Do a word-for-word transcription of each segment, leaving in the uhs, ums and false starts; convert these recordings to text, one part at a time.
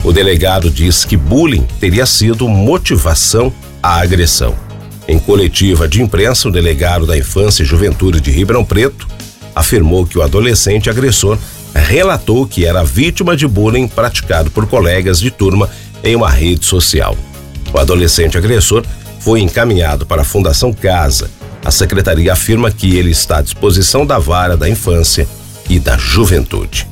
O delegado diz que bullying teria sido motivação à agressão. Em coletiva de imprensa, o delegado da Infância e Juventude de Ribeirão Preto afirmou que o adolescente agressor relatou que era vítima de bullying praticado por colegas de turma em uma rede social. O adolescente agressor foi encaminhado para a Fundação Casa. A secretaria afirma que ele está à disposição da Vara da Infância e da Juventude.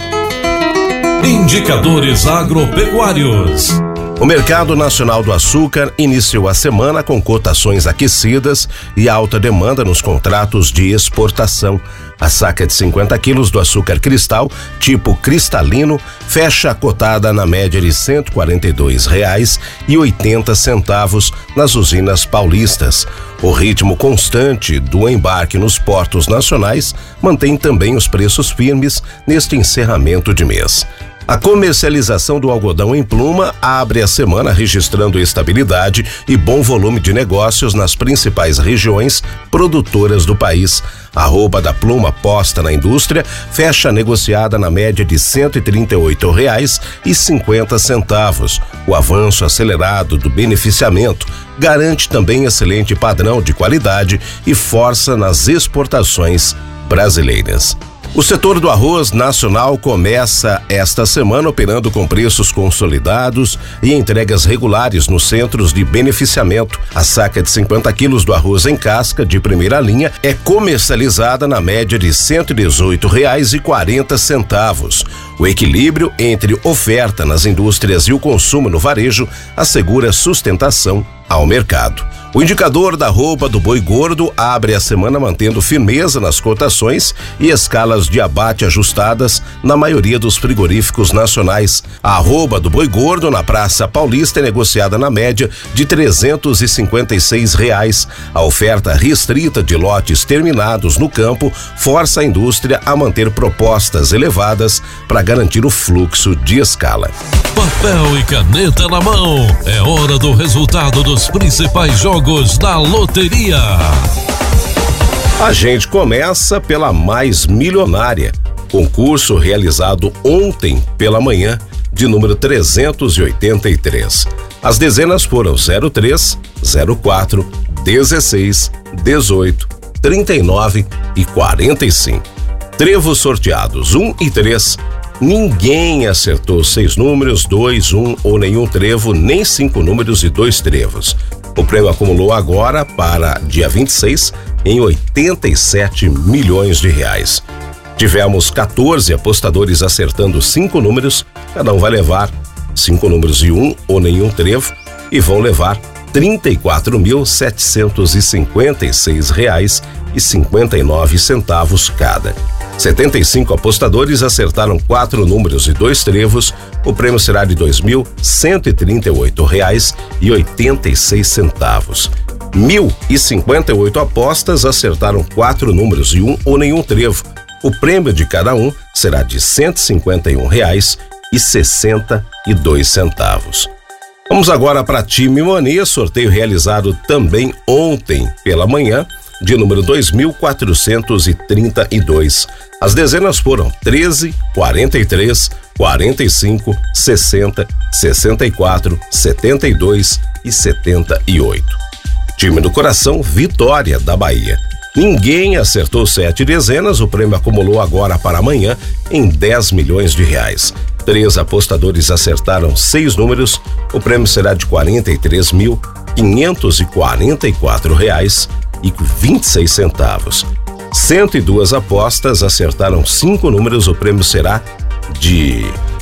Indicadores agropecuários. O mercado nacional do açúcar iniciou a semana com cotações aquecidas e alta demanda nos contratos de exportação. A saca de cinquenta quilos do açúcar cristal, tipo cristalino, fecha cotada na média de cento e quarenta e dois reais e oitenta centavos nas usinas paulistas. O ritmo constante do embarque nos portos nacionais mantém também os preços firmes neste encerramento de mês. A comercialização do algodão em pluma abre a semana registrando estabilidade e bom volume de negócios nas principais regiões produtoras do país. A arroba da pluma posta na indústria fecha negociada na média de cento e trinta e oito reais e cinquenta centavos. O avanço acelerado do beneficiamento garante também excelente padrão de qualidade e força nas exportações brasileiras. O setor do arroz nacional começa esta semana operando com preços consolidados e entregas regulares nos centros de beneficiamento. A saca de cinquenta quilos do arroz em casca de primeira linha é comercializada na média de cento e dezoito reais e quarenta centavos. O equilíbrio entre oferta nas indústrias e o consumo no varejo assegura sustentação ao mercado. O indicador da arroba do boi gordo abre a semana mantendo firmeza nas cotações e escalas de abate ajustadas na maioria dos frigoríficos nacionais. A arroba do boi gordo na Praça Paulista é negociada na média de trezentos e cinquenta e seis reais. A oferta restrita de lotes terminados no campo força a indústria a manter propostas elevadas para garantir o fluxo de escala. Papel e caneta na mão, é hora do resultado dos principais jogos da loteria. A gente começa pela mais milionária, concurso realizado ontem pela manhã, de número trezentos e oitenta e três. As dezenas foram zero três, zero quatro, dezesseis, dezoito, trinta e nove e quarenta e cinco. Trevos sorteados um e três. Ninguém acertou seis números, dois, um ou nenhum trevo, nem cinco números e dois trevos. O prêmio acumulou agora para dia vinte e seis em oitenta e sete milhões de reais. Tivemos quatorze apostadores acertando cinco números, cada um vai levar cinco números e um ou nenhum trevo e vão levar trinta e quatro mil setecentos e cinquenta e seis reais e cinquenta e nove centavos cada. setenta e cinco apostadores acertaram quatro números e dois trevos. O prêmio será de dois mil cento e trinta e oito reais e oitenta e seis centavos. Mil e cinquenta e oito apostas acertaram quatro números e um ou nenhum trevo. O prêmio de cada um será de cento e cinquenta e um reais e sessenta e dois centavos. Vamos agora para Time Mania, sorteio realizado também ontem pela manhã, de número dois mil quatrocentos e trinta e dois. As dezenas foram treze, quarenta e três, quarenta e cinco, sessenta, sessenta e quatro, setenta e dois e setenta e oito. Time do coração, Vitória da Bahia. Ninguém acertou sete dezenas, o prêmio acumulou agora para amanhã em dez milhões de reais. Três apostadores acertaram seis números, o prêmio será de quarenta e três mil quinhentos e quarenta e quatro reais e vinte e seis centavos. cento e duas apostas acertaram cinco números, o prêmio será de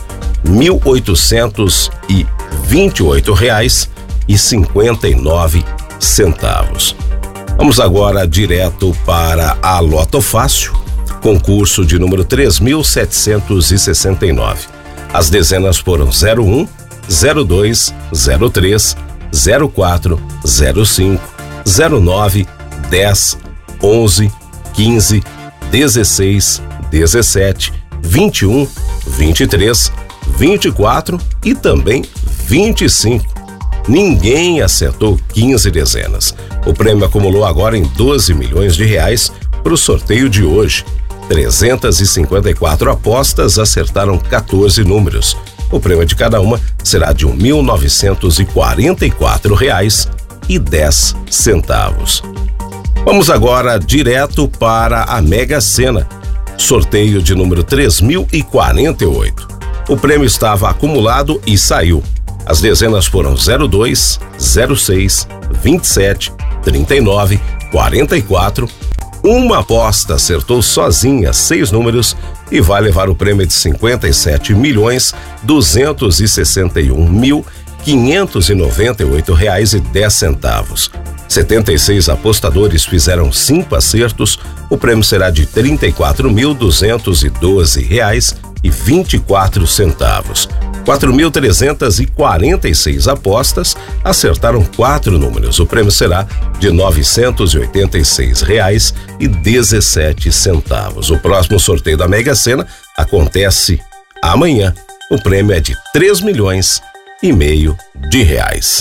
mil oitocentos e vinte e oito reais e cinquenta e nove centavos. Vamos agora direto para a Loto Fácil, concurso de número três mil setecentos e sessenta e nove. As dezenas foram zero um, zero dois, zero três, zero quatro, zero cinco, zero nove, dez, onze, quinze, dezesseis, dezessete, vinte e um, vinte e três, vinte e quatro e também vinte e cinco. Ninguém acertou quinze dezenas. O prêmio acumulou agora em doze milhões de reais para o sorteio de hoje. trezentas e cinquenta e quatro apostas acertaram quatorze números. O prêmio de cada uma será de mil novecentos e quarenta e quatro reais e dez centavos. Vamos agora direto para a Mega Sena, sorteio de número três mil e quarenta e oito. O prêmio estava acumulado e saiu. As dezenas foram zero dois, zero seis, vinte e sete, trinta e nove, quarenta e quatro. Uma aposta acertou sozinha seis números e vai levar o prêmio de cinquenta e sete milhões duzentos e sessenta e um mil quinhentos e noventa e oito reais e dez centavos. setenta e seis apostadores fizeram cinco acertos. O prêmio será de trinta e quatro mil duzentos e doze reais e vinte e quatro centavos. quatro mil trezentas e quarenta e seis apostas acertaram quatro números. O prêmio será de novecentos e oitenta e seis reais e dezessete centavos. O próximo sorteio da Mega Sena acontece amanhã. O prêmio é de três milhões e meio de reais.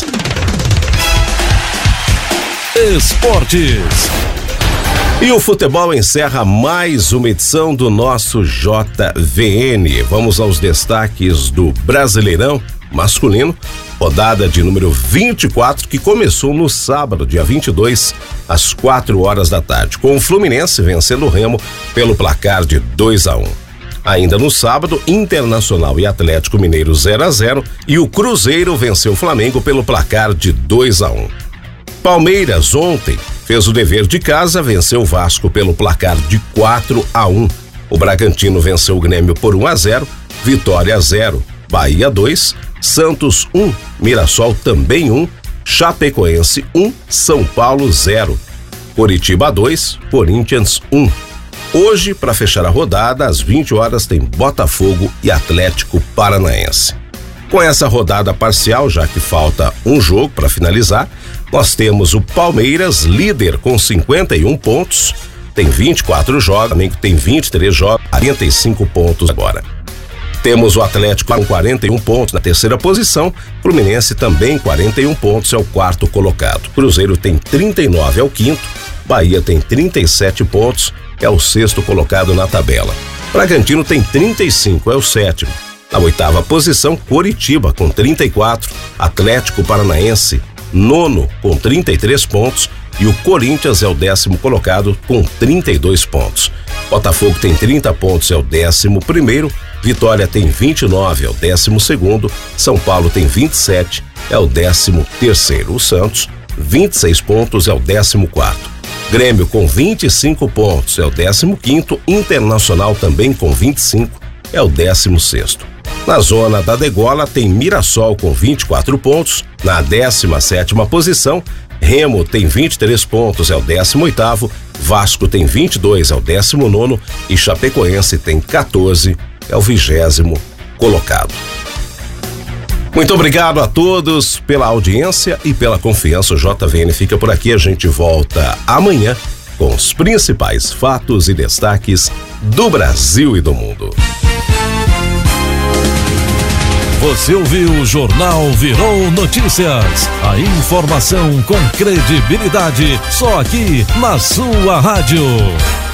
Esportes. E o futebol encerra mais uma edição do nosso J V N. Vamos aos destaques do Brasileirão masculino, rodada de número vinte e quatro, que começou no sábado, dia vinte e dois, às quatro horas da tarde, com o Fluminense vencendo o Remo pelo placar de dois a um. Ainda no sábado, Internacional e Atlético Mineiro zero a zero e o Cruzeiro venceu o Flamengo pelo placar de dois a um. Palmeiras ontem fez o dever de casa, venceu o Vasco pelo placar de quatro a um. O Bragantino venceu o Grêmio por um a zero, Vitória zero, Bahia dois, Santos um, Mirassol também um, Chapecoense um, São Paulo zero, Coritiba dois, Corinthians um. Hoje, para fechar a rodada, às vinte horas, tem Botafogo e Atlético Paranaense. Com essa rodada parcial, já que falta um jogo para finalizar, nós temos o Palmeiras líder com cinquenta e um pontos, tem vinte e quatro jogos, Flamengo tem vinte e três jogos, quarenta e cinco pontos agora. Temos o Atlético com quarenta e um pontos na terceira posição, Fluminense também quarenta e um pontos, é o quarto colocado. Cruzeiro tem trinta e nove, é o quinto, Bahia tem trinta e sete pontos, é o sexto colocado na tabela. Bragantino tem trinta e cinco, é o sétimo. Na oitava posição, Coritiba com trinta e quatro, Atlético Paranaense nono com trinta e três pontos e o Corinthians é o décimo colocado com trinta e dois pontos. Botafogo tem trinta pontos, é o décimo primeiro, Vitória tem vinte e nove, é o décimo segundo, São Paulo tem vinte e sete, é o décimo terceiro. O Santos, vinte e seis pontos, é o décimo quarto. Grêmio com vinte e cinco pontos, é o décimo quinto, Internacional também com vinte e cinco, é o décimo sexto. Na zona da degola tem Mirassol com vinte e quatro pontos, na décima sétima posição, Remo tem vinte e três pontos, é o décimo oitavo, Vasco tem vinte e dois, é o décimo nono e Chapecoense tem quatorze, é o vigésimo colocado. Muito obrigado a todos pela audiência e pela confiança. O J V N fica por aqui, a gente volta amanhã com os principais fatos e destaques do Brasil e do mundo. Você ouviu o Jornal Virou Notícias. A informação com credibilidade, só aqui na sua rádio.